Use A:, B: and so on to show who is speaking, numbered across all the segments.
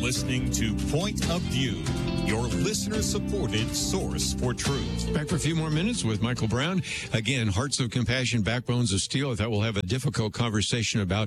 A: listening to Point of View, your listener-supported source for truth.
B: Back for a few more minutes with Michael Brown. Again, Hearts of Compassion, Backbones of Steel. I thought we'll have a difficult conversation about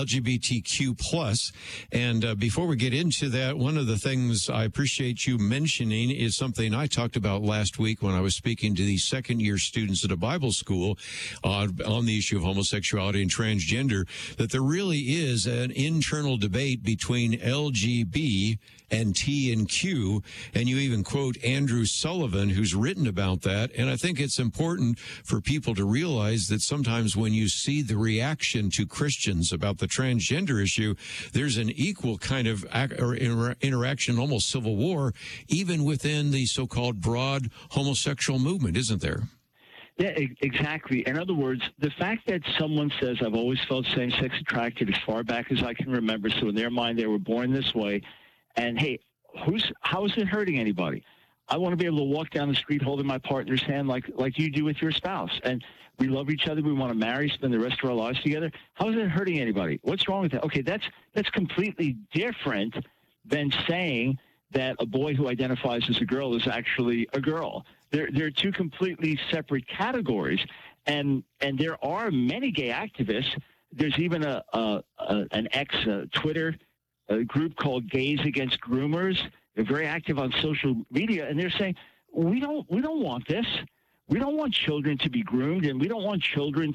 B: LGBTQ+. And before we get into that, one of the things I appreciate you mentioning is something I talked about last week when I was speaking to the second-year students at a Bible school on the issue of homosexuality and transgender, that there really is an internal debate between LGB and T and Q, and you even quote Andrew Sullivan, who's written about that. And I think it's important for people to realize that sometimes when you see the reaction to Christians about the transgender issue, there's an equal kind of interaction, almost civil war, even within the so-called broad homosexual movement, isn't there?
C: Yeah, exactly. In other words, the fact that someone says, I've always felt same-sex attracted as far back as I can remember, so in their mind they were born this way, and hey, how is it hurting anybody? I want to be able to walk down the street holding my partner's hand like you do with your spouse, and we love each other, we want to marry, spend the rest of our lives together. How is it hurting anybody? What's wrong with that? Okay, that's completely different than saying that a boy who identifies as a girl is actually a girl. They're two completely separate categories, and there are many gay activists. There's even an ex-Twitter group called Gays Against Groomers. They're very active on social media, and they're saying, we don't want this. We don't want children to be groomed, and we don't want children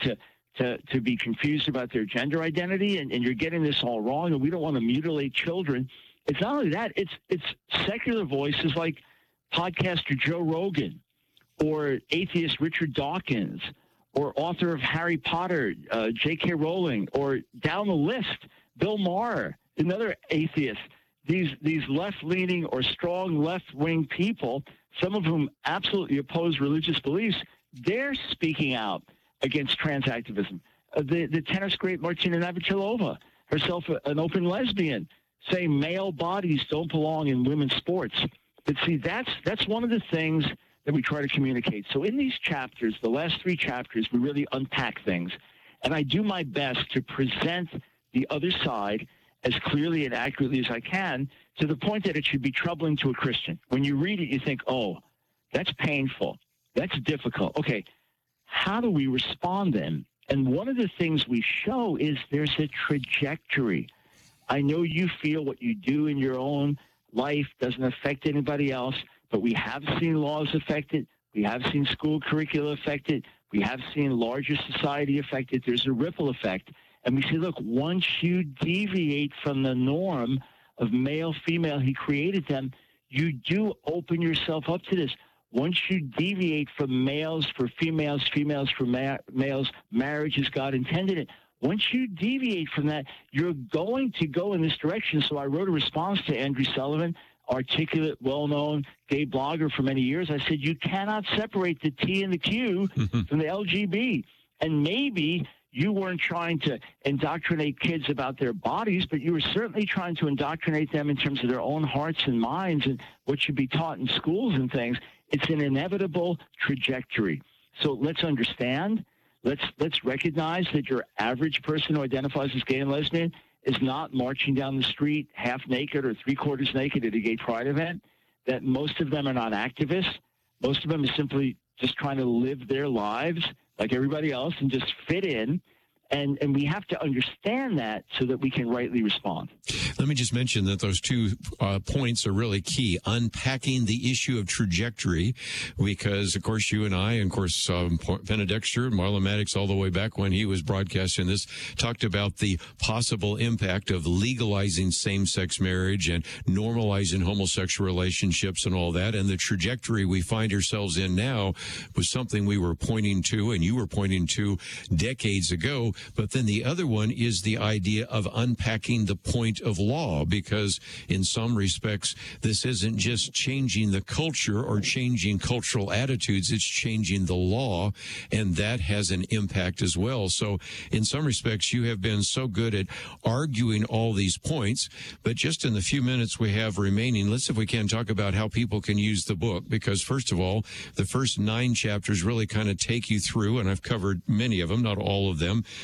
C: to be confused about their gender identity, and you're getting this all wrong, and we don't want to mutilate children. It's not only that, it's secular voices like podcaster Joe Rogan or atheist Richard Dawkins or author of Harry Potter, J.K. Rowling, or down the list, Bill Maher, another atheist. These left-leaning or strong left-wing people, some of whom absolutely oppose religious beliefs, they're speaking out against trans activism. The tennis great Martina Navratilova, herself an open lesbian, saying male bodies don't belong in women's sports. But see, that's one of the things that we try to communicate. So in these chapters, the last 3 chapters, we really unpack things. And I do my best to present the other side as clearly and accurately as I can, to the point that it should be troubling to a Christian. When you read it, you think, oh, that's painful. That's difficult. Okay, how do we respond then? And one of the things we show is there's a trajectory. I know you feel what you do in your own life doesn't affect anybody else, but we have seen laws affected. We have seen school curricula affected. We have seen larger society affected. There's a ripple effect. And we say, look, once you deviate from the norm of male, female, he created them, you do open yourself up to this. Once you deviate from males for females, females for males, marriage as God intended it. Once you deviate from that, you're going to go in this direction. So I wrote a response to Andrew Sullivan, articulate, well-known gay blogger for many years. I said, you cannot separate the T and the Q from the LGB. And maybe you weren't trying to indoctrinate kids about their bodies, but you were certainly trying to indoctrinate them in terms of their own hearts and minds and what should be taught in schools and things. It's an inevitable trajectory. So let's understand. Let's recognize that your average person who identifies as gay and lesbian is not marching down the street half naked or 3/4 naked at a gay pride event, that most of them are not activists. Most of them are simply just trying to live their lives like everybody else and just fit in. And we have to understand that so that we can rightly respond.
B: Let me just mention that those 2 points are really key. Unpacking the issue of trajectory, because, of course, you and I, and, of course, Penna Dexter, Marlon Maddox, all the way back when he was broadcasting this, talked about the possible impact of legalizing same-sex marriage and normalizing homosexual relationships and all that. And the trajectory we find ourselves in now was something we were pointing to, and you were pointing to decades ago. But then the other one is the idea of unpacking the point of law, because in some respects, this isn't just changing the culture or changing cultural attitudes, it's changing the law, and that has an impact as well. So in some respects, you have been so good at arguing all these points, but just in the few minutes we have remaining, let's, if we can, talk about how people can use the book, because first of all, the first 9 chapters really kind of take you through, and I've covered many of them, not all of them,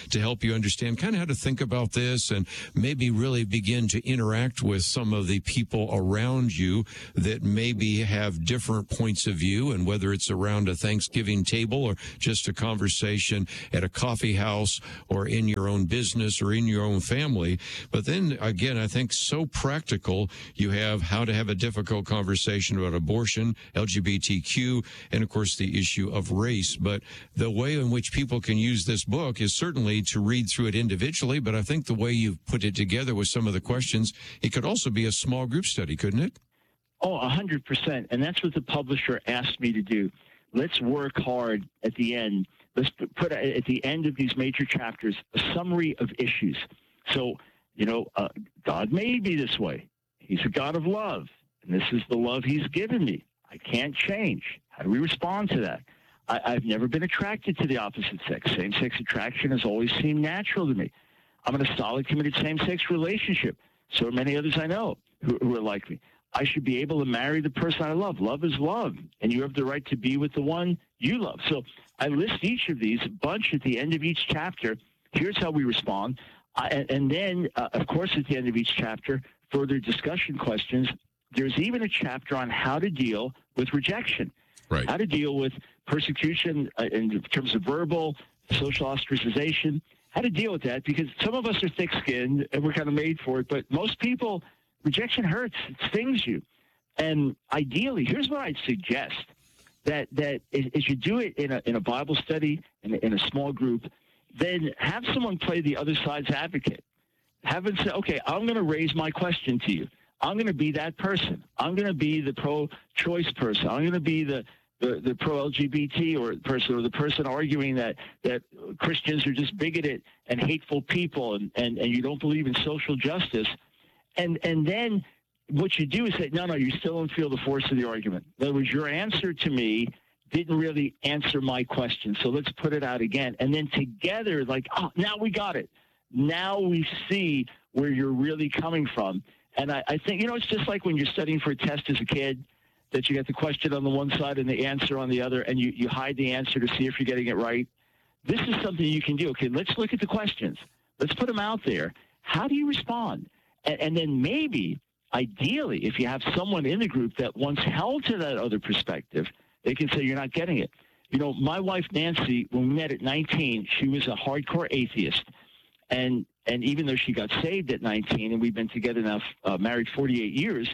B: to help you understand kind of how to think about this and maybe really begin to interact with some of the people around you that maybe have different points of view, and whether it's around a Thanksgiving table or just a conversation at a coffee house or in your own business or in your own family. But then again, I think so practical. You have how to have a difficult conversation about abortion, LGBTQ, and of course the issue of race. But the way in which people can use this book is certainly to read through it individually, but I think the way you've put it together with some of the questions, it could also be a small group study, couldn't it?
C: Oh, 100%. And that's what the publisher asked me to do. Let's work hard at the end. Let's put at the end of these major chapters a summary of issues. So, God made me this way. He's a God of love, and this is the love he's given me. I can't change. How do we respond to that? I've never been attracted to the opposite sex. Same-sex attraction has always seemed natural to me. I'm in a solid, committed same-sex relationship. So are many others I know who are like me. I should be able to marry the person I love. Love is love, and you have the right to be with the one you love. So I list each of these, a bunch at the end of each chapter. Here's how we respond. And then, of course, at the end of each chapter, further discussion questions. There's even a chapter on how to deal with rejection,
B: right?
C: How to deal with persecution in terms of verbal, social ostracization, how to deal with that, because some of us are thick-skinned and we're kind of made for it, but most people, rejection hurts. It stings you. And ideally, here's what I'd suggest, that as you do it in a Bible study, in a small group, then have someone play the other side's advocate. Have them say, okay, I'm going to raise my question to you. I'm going to be that person. I'm going to be the pro-choice person. I'm going to be the pro-LGBT or the person arguing that Christians are just bigoted and hateful people and you don't believe in social justice. And then what you do is say, no, you still don't feel the force of the argument. In other words, your answer to me didn't really answer my question. So let's put it out again. And then together, now we got it. Now we see where you're really coming from. And I think, it's just like when you're studying for a test as a kid, that you get the question on the one side and the answer on the other, and you hide the answer to see if you're getting it right. This is something you can do. Okay, let's look at the questions. Let's put them out there. How do you respond? And then maybe, ideally, if you have someone in the group that once held to that other perspective, they can say, you're not getting it. My wife, Nancy, when we met at 19, she was a hardcore atheist. And even though she got saved at 19, and we've been together now, married 48 years,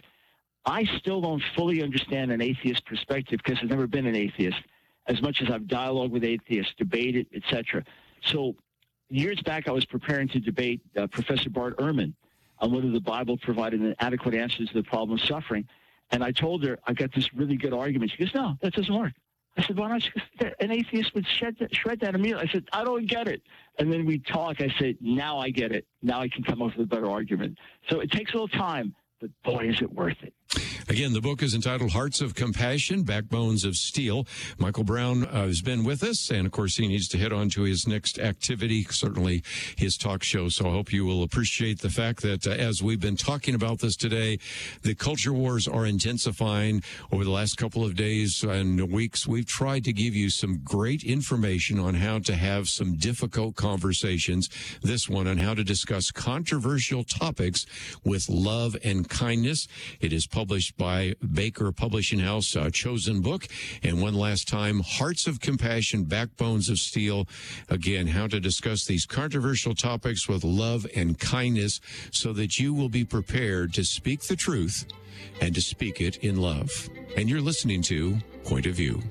C: I still don't fully understand an atheist perspective because I've never been an atheist, as much as I've dialogued with atheists, debated, etc. So years back, I was preparing to debate Professor Bart Ehrman on whether the Bible provided an adequate answer to the problem of suffering. And I told her, I got this really good argument. She goes, no, that doesn't work. I said, why not? She goes, an atheist would shred that immediately. I said, I don't get it. And then we talk. I said, now I get it. Now I can come up with a better argument. So it takes a little time, but boy, is it worth it.
B: Again, the book is entitled Hearts of Compassion, Backbones of Steel. Michael Brown has been with us, and of course he needs to head on to his next activity, certainly his talk show. So I hope you will appreciate the fact that as we've been talking about this today, the culture wars are intensifying. Over the last couple of days and weeks, we've tried to give you some great information on how to have some difficult conversations. This one on how to discuss controversial topics with love and kindness. It is published by Baker Publishing House, Chosen Book. And one last time, Hearts of Compassion, Backbones of Steel. Again, how to discuss these controversial topics with love and kindness so that you will be prepared to speak the truth and to speak it in love. And you're listening to Point of View.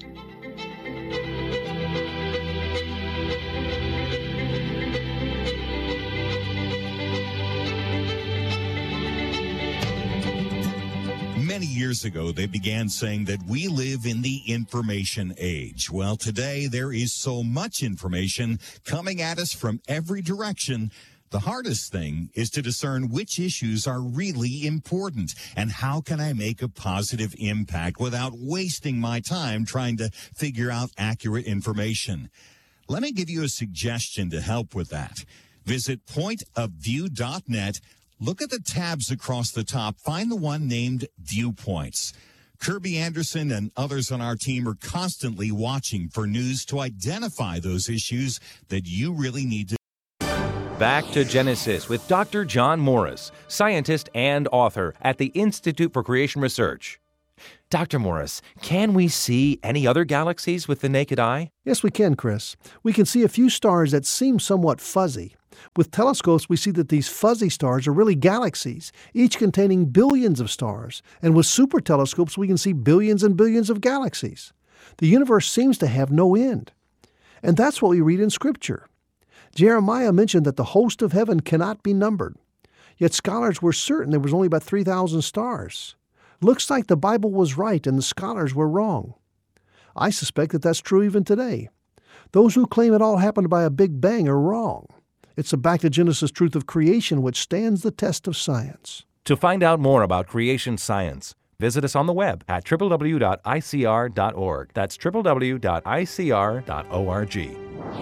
A: Many years ago, they began saying that we live in the information age. Well, today there is so much information coming at us from every direction. The hardest thing is to discern which issues are really important and how can I make a positive impact without wasting my time trying to figure out accurate information. Let me give you a suggestion to help with that. Visit pointofview.net. Look at the tabs across the top. Find the one named Viewpoints. Kirby Anderson and others on our team are constantly watching for news to identify those issues that you really need to
D: Back to Genesis with Dr. John Morris, scientist and author at the Institute for Creation Research. Dr. Morris, can we see any other galaxies with the naked eye?
E: Yes, we can, Chris. We can see a few stars that seem somewhat fuzzy. With telescopes, we see that these fuzzy stars are really galaxies, each containing billions of stars. And with super telescopes, we can see billions and billions of galaxies. The universe seems to have no end. And that's what we read in Scripture. Jeremiah mentioned that the host of heaven cannot be numbered. Yet scholars were certain there was only about 3,000 stars. Looks like the Bible was right and the scholars were wrong. I suspect that that's true even today. Those who claim it all happened by a big bang are wrong. It's the back to Genesis truth of creation which stands the test of science.
D: To find out more about creation science, visit us on the web at www.icr.org. That's www.icr.org.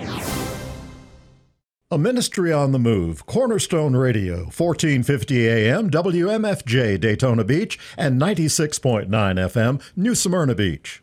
F: A ministry on the move, Cornerstone Radio, 1450 AM, WMFJ, Daytona Beach, and 96.9 FM, New Smyrna Beach.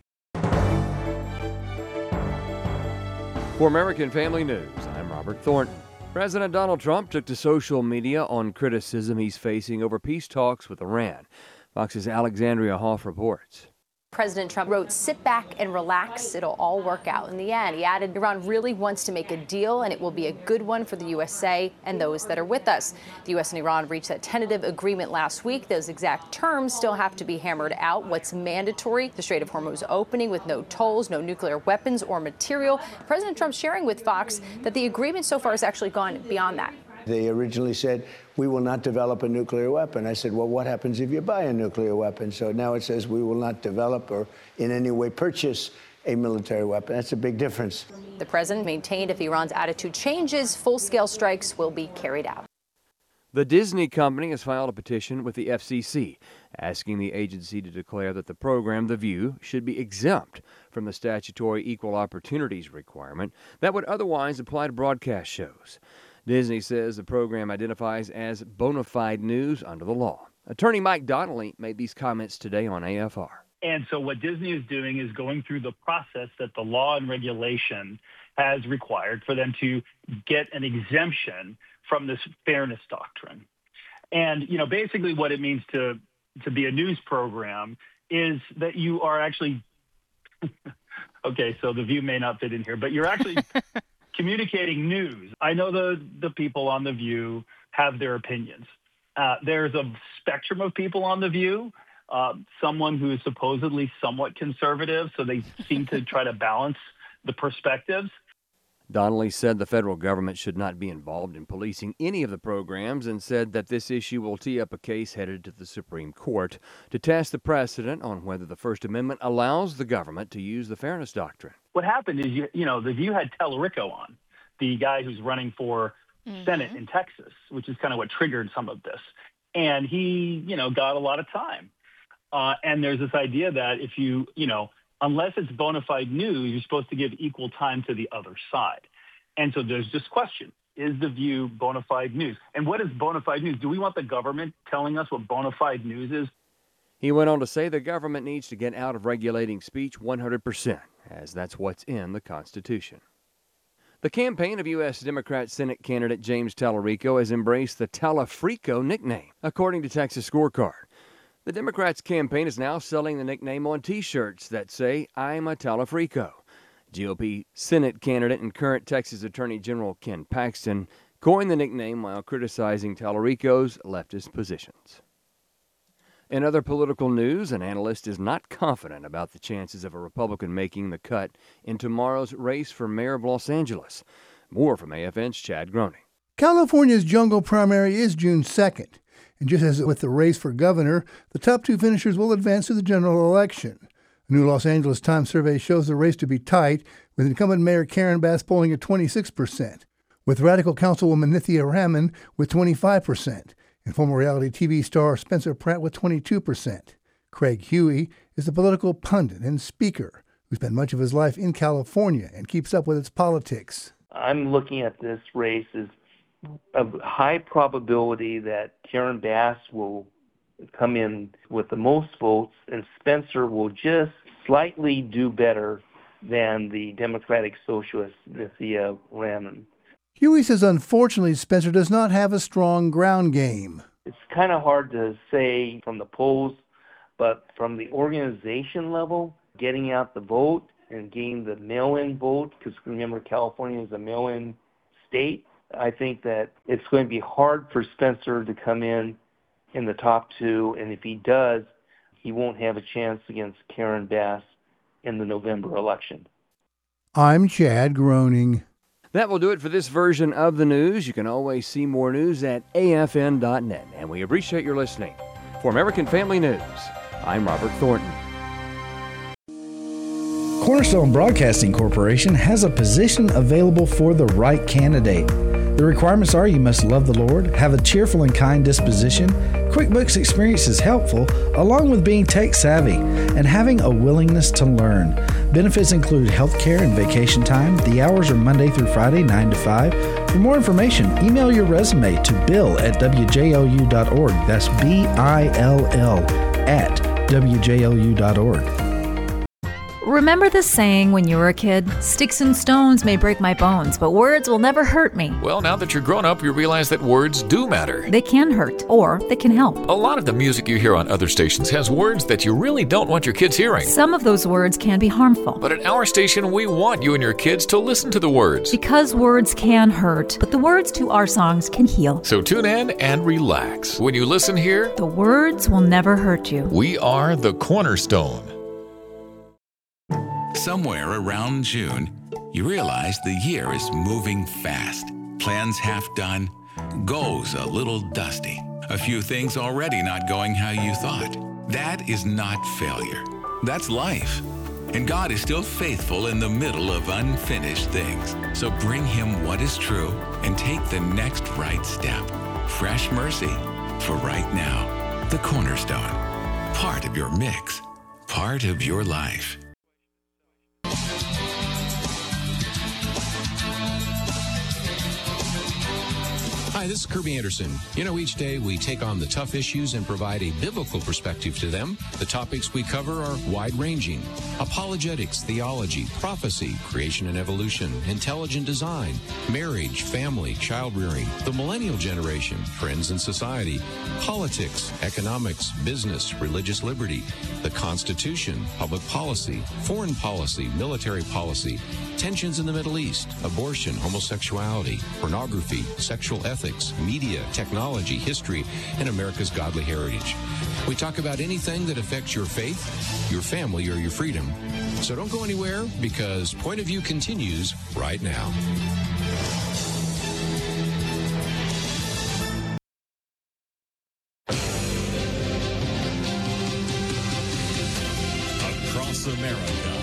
G: For American Family News, I'm Robert Thornton. President Donald Trump took to social media on criticism he's facing over peace talks with Iran. Fox's Alexandria Hoff reports.
H: President Trump wrote, "Sit back and relax. It'll all work out." In the end, he added, Iran really wants to make a deal, and it will be a good one for the USA and those that are with us. The U.S. and Iran reached that tentative agreement last week. Those exact terms still have to be hammered out. What's mandatory? The Strait of Hormuz opening with no tolls, no nuclear weapons or material. President Trump sharing with Fox that the agreement so far has actually gone beyond that.
I: They originally said, we will not develop a nuclear weapon. I said, well, what happens if you buy a nuclear weapon? So now it says we will not develop or in any way purchase a military weapon. That's a big difference.
H: The president maintained if Iran's attitude changes, full-scale strikes will be carried out.
G: The Disney company has filed a petition with the FCC asking the agency to declare that the program, The View, should be exempt from the statutory equal opportunities requirement that would otherwise apply to broadcast shows. Disney says the program identifies as bona fide news under the law. Attorney Mike Donnelly made these comments today on AFR.
J: And so what Disney is doing is going through the process that the law and regulation has required for them to get an exemption from this fairness doctrine. And, you know, basically what it means to be a news program is that you are actually, okay, so The View may not fit in here, but you're actually communicating news. I know the people on The View have their opinions. There's a spectrum of people on The View. Someone who is supposedly somewhat conservative, so they seem to try to balance the perspectives.
G: Donnelly said the federal government should not be involved in policing any of the programs and said that this issue will tee up a case headed to the Supreme Court to test the precedent on whether the First Amendment allows the government to use the fairness doctrine.
J: What happened is, you know, The View had Tellerico on, the guy who's running for Senate in Texas, which is kind of what triggered some of this. And he, you know, got a lot of time. And there's this idea that if you know, unless it's bona fide news, you're supposed to give equal time to the other side. And so there's this question, is The View bona fide news? And what is bona fide news? Do we want the government telling us what bona fide news is?
G: He went on to say the government needs to get out of regulating speech 100%, as that's what's in the Constitution. The campaign of U.S. Democrat Senate candidate James Tallarico has embraced the Talafrico nickname, according to Texas Scorecard. The Democrats' campaign is now selling the nickname on T-shirts that say, I'm a Talafrico. GOP Senate candidate and current Texas Attorney General Ken Paxton coined the nickname while criticizing Tallarico's leftist positions. In other political news, an analyst is not confident about the chances of a Republican making the cut in tomorrow's race for mayor of Los Angeles. More from AFN's Chad Groening.
K: California's jungle primary is June 2nd. And just as with the race for governor, the top two finishers will advance to the general election. A new Los Angeles Times survey shows the race to be tight, with incumbent Mayor Karen Bass polling at 26%, with radical councilwoman Nithya Raman with 25%, and former reality TV star Spencer Pratt with 22%. Craig Huey is the political pundit and speaker who spent much of his life in California and keeps up with its politics.
L: I'm looking at this race as a high probability that Karen Bass will come in with the most votes and Spencer will just slightly do better than the Democratic Socialist Nithya Raman.
K: Huey says unfortunately Spencer does not have a strong ground game.
L: It's kind of hard to say from the polls, but from the organization level, getting out the vote and getting the mail-in vote, because remember California is a mail-in state, I think that it's going to be hard for Spencer to come in the top two, and if he does, he won't have a chance against Karen Bass in the November election.
K: I'm Chad Groening.
G: That will do it for this version of the news. You can always see more news at afn.net, and we appreciate your listening. For American Family News, I'm Robert Thornton.
M: Cornerstone Broadcasting Corporation has a position available for the right candidate. The requirements are you must love the Lord, have a cheerful and kind disposition, QuickBooks experience is helpful, along with being tech savvy, and having a willingness to learn. Benefits include health care and vacation time. The hours are Monday through Friday, 9 to 5. For more information, email your resume to bill@wjou.org. That's BILL at wjou.org.
N: Remember the saying when you were a kid? Sticks and stones may break my bones, but words will never hurt me.
O: Well, now that you're grown up, you realize that words do matter.
N: They can hurt, or they can help.
O: A lot of the music you hear on other stations has words that you really don't want your kids hearing.
N: Some of those words can be harmful.
O: But at our station, we want you and your kids to listen to the words.
N: Because words can hurt, but the words to our songs can heal.
O: So tune in and relax. When you listen here,
N: the words will never hurt you.
O: We are the Cornerstone.
P: Somewhere around June, you realize the year is moving fast. Plans half done, goals a little dusty. A few things already not going how you thought. That is not failure. That's life. And God is still faithful in the middle of unfinished things. So bring Him what is true and take the next right step. Fresh mercy for right now. The Cornerstone. Part of your mix. Part of your life.
B: Hi, this is Kirby Anderson. You know, each day we take on the tough issues and provide a biblical perspective to them. The topics we cover are wide-ranging: apologetics, theology, prophecy, creation and evolution, intelligent design, marriage, family, child-rearing, the millennial generation, friends and society, politics, economics, business, religious liberty, the Constitution, public policy, foreign policy, military policy, tensions in the Middle East, abortion, homosexuality, pornography, sexual ethics, media, technology, history, and America's godly heritage. We talk about anything that affects your faith, your family, or your freedom. So don't go anywhere, because Point of View continues right now.
A: Across America,